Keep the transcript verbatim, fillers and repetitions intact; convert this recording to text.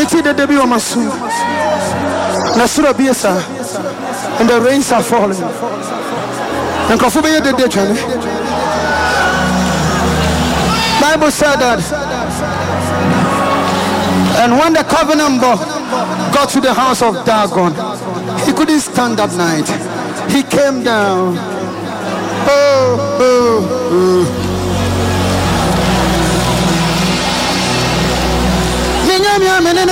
Miti de debi o masu. Nasura biesa. And the rains are falling. And Kofube de de chane. Bible said that. And when the covenant got to the house of Dagon, he couldn't stand that night. He came down. Oh, oh, oh.